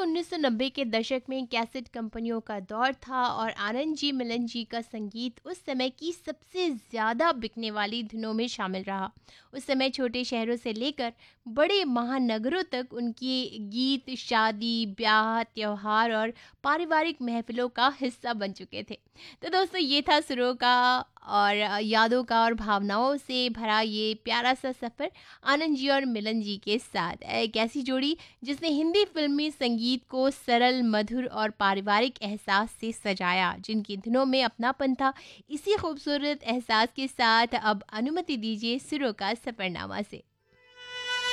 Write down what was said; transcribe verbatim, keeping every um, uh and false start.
उन्नीस सौ नब्बे के दशक में कैसेट कंपनियों का दौर था और आनंद जी मिलन जी का संगीत उस समय की सबसे ज़्यादा बिकने वाली धुनों में शामिल रहा। उस समय छोटे शहरों से लेकर बड़े महानगरों तक उनके गीत शादी, ब्याह, त्योहार और पारिवारिक महफिलों का हिस्सा बन चुके थे। तो दोस्तों, ये था सुरों का और अ, यादों का और भावनाओं से भरा ये प्यारा सा सफ़र आनंद जी और मिलन जी के साथ। एक ऐसी जोड़ी जिसने हिंदी फिल्मी संगीत को सरल, मधुर और पारिवारिक एहसास से सजाया, जिनकी धुनों में अपनापन था। इसी खूबसूरत एहसास के साथ अब अनुमति दीजिए सुरों का सफ़रनामा से।